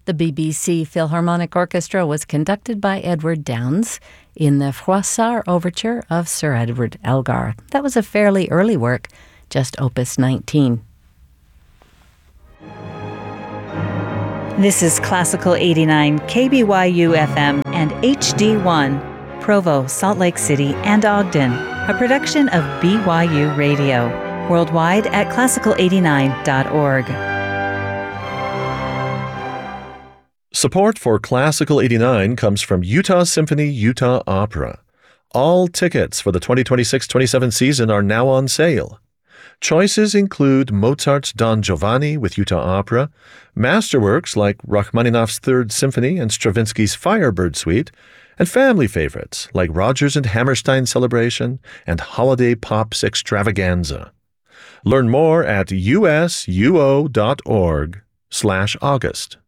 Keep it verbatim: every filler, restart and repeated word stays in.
The B B C Philharmonic Orchestra was conducted by Edward Downes in the Froissart Overture of Sir Edward Elgar. That was a fairly early work, just Opus nineteen. This is Classical eighty-nine K B Y U F M and H D one, Provo, Salt Lake City, and Ogden, a production of B Y U Radio, worldwide at classical eighty-nine dot org. Support for Classical eighty-nine comes from Utah Symphony Utah Opera. All tickets for the twenty twenty-six twenty-seven season are now on sale. Choices include Mozart's Don Giovanni with Utah Opera, masterworks like Rachmaninoff's Third Symphony and Stravinsky's Firebird Suite, and family favorites like Rodgers and Hammerstein Celebration and Holiday Pops Extravaganza. Learn more at usuo.org slash August.